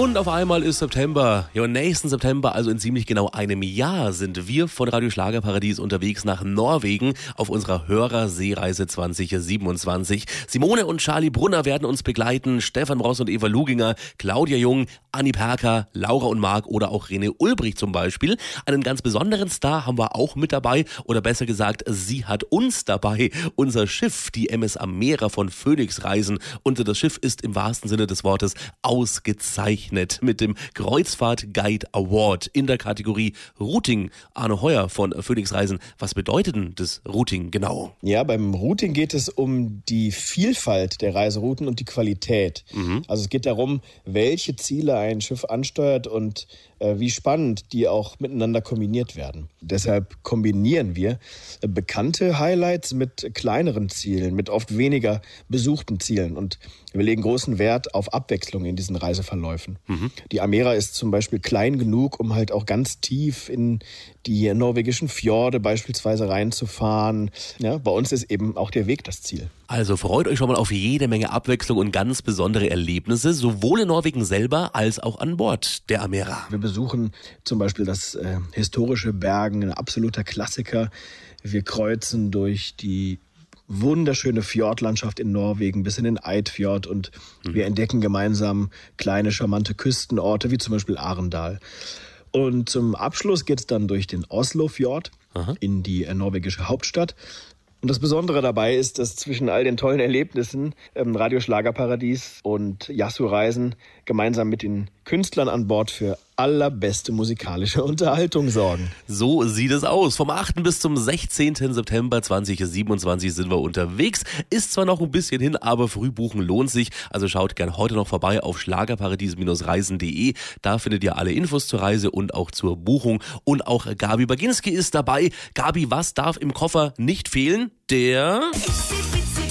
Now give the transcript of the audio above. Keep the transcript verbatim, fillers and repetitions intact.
Und auf einmal ist September. Ja, und nächsten September, also in ziemlich genau einem Jahr, sind wir von Radio Schlagerparadies unterwegs nach Norwegen auf unserer Hörerseereise zwanzig siebenundzwanzig. Simone und Charlie Brunner werden uns begleiten, Stefan Ross und Eva Luginger, Claudia Jung, Anni Perker, Laura und Marc oder auch René Ulbricht zum Beispiel. Einen ganz besonderen Star haben wir auch mit dabei, oder besser gesagt, sie hat uns dabei. Unser Schiff, die M S Amera von Phoenix Reisen. Und das Schiff ist im wahrsten Sinne des Wortes ausgezeichnet mit dem Kreuzfahrt Guide Award in der Kategorie Routing. Arne Heuer von Phoenix Reisen, was bedeutet denn das Routing genau? Ja, beim Routing geht es um die Vielfalt der Reiserouten und die Qualität. Mhm. Also es geht darum, welche Ziele ein Schiff ansteuert und äh, wie spannend die auch miteinander kombiniert werden. Deshalb kombinieren wir äh, bekannte Highlights mit kleineren Zielen, mit oft weniger besuchten Zielen, und wir legen großen Wert auf Abwechslung in diesen Reiseverläufen. Mhm. Die Amera ist zum Beispiel klein genug, um halt auch ganz tief in die norwegischen Fjorde beispielsweise reinzufahren. Ja, bei uns ist eben auch der Weg das Ziel. Also freut euch schon mal auf jede Menge Abwechslung und ganz besondere Erlebnisse, sowohl in Norwegen selber als auch an Bord der Amera. Wir besuchen zum Beispiel das äh, historische Bergen, ein absoluter Klassiker. Wir kreuzen durch die wunderschöne Fjordlandschaft in Norwegen bis in den Eidfjord, und mhm. wir entdecken gemeinsam kleine, charmante Küstenorte, wie zum Beispiel Arendal. Und zum Abschluss geht es dann durch den Oslofjord Aha. in die äh, norwegische Hauptstadt. Und das Besondere dabei ist, dass zwischen all den tollen Erlebnissen ähm, Radio Schlagerparadies und Yasso Reisen gemeinsam mit den Künstlern an Bord für allerbeste musikalische Unterhaltung sorgen. So sieht es aus. Vom achten bis zum sechzehnten September zwanzig siebenundzwanzig sind wir unterwegs. Ist zwar noch ein bisschen hin, aber Frühbuchen lohnt sich. Also schaut gern heute noch vorbei auf schlagerparadies reisen punkt de. Da findet ihr alle Infos zur Reise und auch zur Buchung. Und auch Gabi Baginski ist dabei. Gabi, was darf im Koffer nicht fehlen? Der...